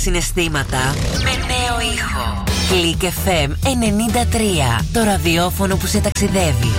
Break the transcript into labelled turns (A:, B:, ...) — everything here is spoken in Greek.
A: συναισθήματα με νέο ήχο. Click FM 93. Το ραδιόφωνο που σε ταξιδεύει.